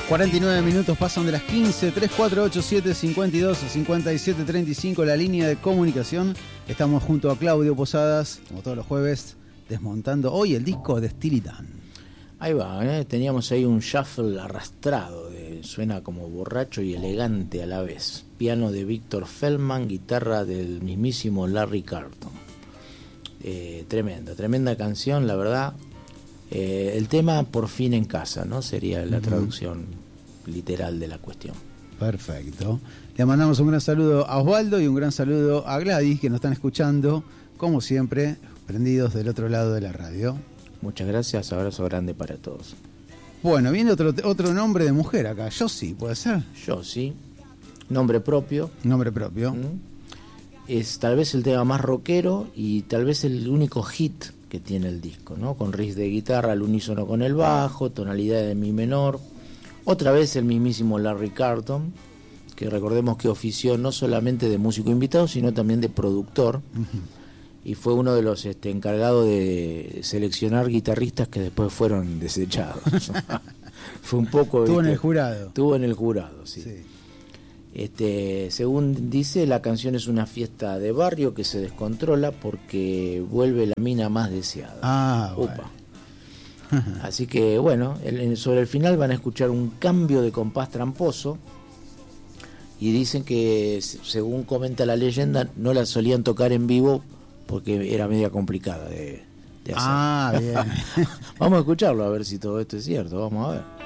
49 minutos pasan de las 15, 3487 52 57 35, la línea de comunicación. Estamos junto a Claudio Posadas, como todos los jueves, desmontando hoy el disco de Steely Dan. Ahí va, teníamos ahí un shuffle arrastrado, suena como borracho y elegante a la vez. Piano de Victor Feldman, guitarra del mismísimo Larry Carlton. Tremenda canción, la verdad. El tema Por fin en casa, ¿no? Sería la traducción literal de la cuestión. Perfecto. Le mandamos un gran saludo a Osvaldo y un gran saludo a Gladys, que nos están escuchando, como siempre, prendidos del otro lado de la radio. Muchas gracias, abrazo grande para todos. Bueno, viene otro nombre de mujer acá, Josie, ¿puede ser? Josie, nombre propio. Nombre propio. Es tal vez el tema más rockero y tal vez el único hit que tiene el disco, ¿no? Con riffs de guitarra al unísono con el bajo, tonalidad de mi menor. Otra vez el mismísimo Larry Carlton, que recordemos que ofició no solamente de músico invitado, sino también de productor. Y fue uno de los encargados de seleccionar guitarristas que después fueron desechados. Fue un poco... Estuvo en el jurado. Estuvo en el jurado, sí. Según dice, la canción es una fiesta de barrio que se descontrola porque vuelve la mina más deseada. Bueno. Así que bueno, sobre el final van a escuchar un cambio de compás tramposo y dicen que, según comenta la leyenda, no la solían tocar en vivo porque era media complicada de hacer. Bien. Vamos a escucharlo a ver si todo esto es cierto, vamos a ver.